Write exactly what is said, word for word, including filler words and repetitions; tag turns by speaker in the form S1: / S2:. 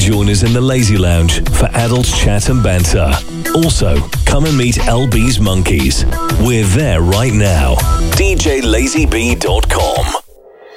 S1: join us in the Lazy Lounge for adults chat and banter. Also, come and meet L B's Monkeys. We're there right now. D J Lazy B dot com